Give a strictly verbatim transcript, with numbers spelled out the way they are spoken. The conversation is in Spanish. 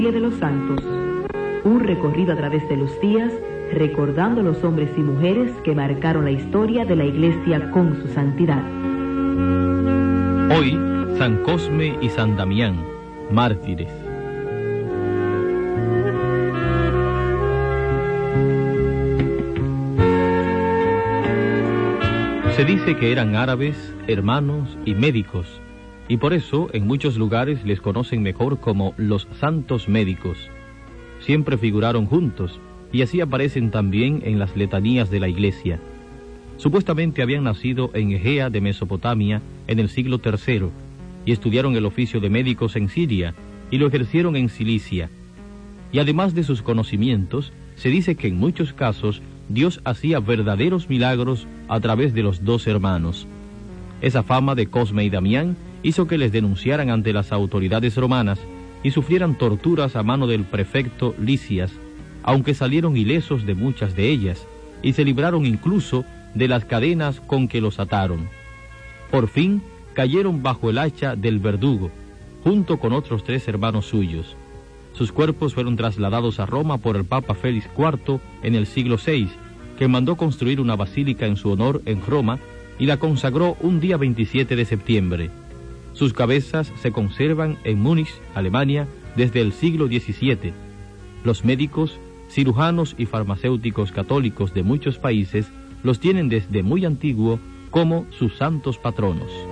de los Santos, un recorrido a través de los días, recordando los hombres y mujeres que marcaron la historia de la Iglesia con su santidad. Hoy, San Cosme y San Damián, mártires. Se dice que eran árabes, hermanos y médicos, y por eso en muchos lugares les conocen mejor como los santos médicos. Siempre figuraron juntos, y así aparecen también en las letanías de la Iglesia. Supuestamente habían nacido en Egea de Mesopotamia en el siglo tercero, y estudiaron el oficio de médicos en Siria, y lo ejercieron en Cilicia. Y además de sus conocimientos, se dice que en muchos casos Dios hacía verdaderos milagros a través de los dos hermanos. Esa fama de Cosme y Damián hizo que les denunciaran ante las autoridades romanas y sufrieran torturas a mano del prefecto Lisias, aunque salieron ilesos de muchas de ellas, y se libraron incluso de las cadenas con que los ataron. Por fin cayeron bajo el hacha del verdugo, junto con otros tres hermanos suyos. Sus cuerpos fueron trasladados a Roma por el Papa Félix cuarto en el siglo seis, que mandó construir una basílica en su honor en Roma y la consagró un día veintisiete de septiembre. Sus cabezas se conservan en Múnich, Alemania, desde el siglo diecisiete. Los médicos, cirujanos y farmacéuticos católicos de muchos países los tienen desde muy antiguo como sus santos patronos.